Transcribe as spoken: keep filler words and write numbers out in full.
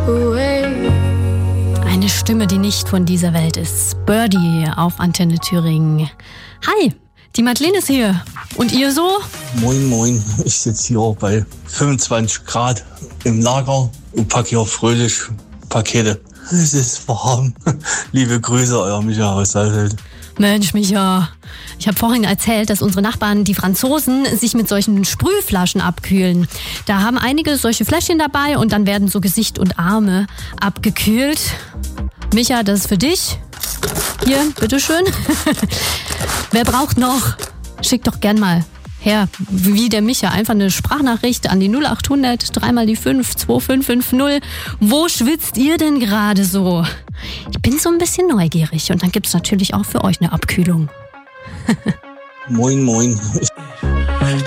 Eine Stimme, die nicht von dieser Welt ist. Birdie auf Antenne Thüringen. Hi, die Madeleine ist hier. Und ihr so? Moin, moin. Ich sitze hier bei fünfundzwanzig Grad im Lager und packe hier fröhlich Pakete. Es ist warm. Liebe Grüße, euer Micha aus Saalfeld. Mensch, Micha. Ich habe vorhin erzählt, dass unsere Nachbarn, die Franzosen, sich mit solchen Sprühflaschen abkühlen. Da haben einige solche Fläschchen dabei und dann werden so Gesicht und Arme abgekühlt. Micha, das ist für dich. Hier, bitteschön. Wer braucht noch? Schick doch gern mal her, wie der Micha, einfach eine Sprachnachricht an die null acht hundert, dreimal die fünf, zwei fünf fünf null. Wo schwitzt ihr denn gerade so? Ich bin so ein bisschen neugierig und dann gibt's natürlich auch für euch eine Abkühlung. Moin, moin.